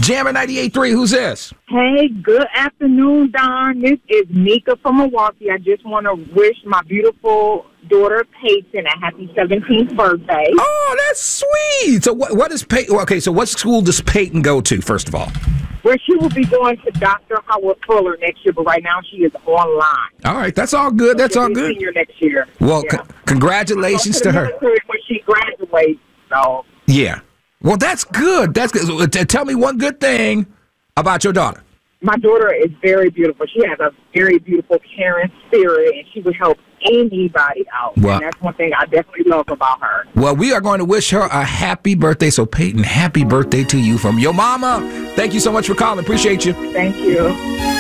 Jammer 98.3, who's this? Hey, good afternoon, Don. This is Mika from Milwaukee. I just want to wish my beautiful daughter, Peyton, a happy 17th birthday. Oh, that's sweet. So what is Peyton? Okay, so what school does Peyton go to, first of all? Where she will be going to Dr. Howard Fuller next year, but right now she is online. All right, that's all good. That's all good. Senior next year. Well, congratulations to her. When she graduates, so. Yeah. Well, that's good. That's good. So, tell me one good thing about your daughter. My daughter is very beautiful. She has a very beautiful, caring spirit, and she would help anybody out. Well, and that's one thing I definitely love about her. Well, we are going to wish her a happy birthday. So, Peyton, happy birthday to you from your mama. Thank you so much for calling. Appreciate you. Thank you.